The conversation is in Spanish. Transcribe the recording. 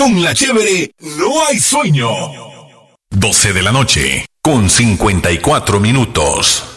Con la chévere no hay sueño. 12 de la noche, con 54 minutos.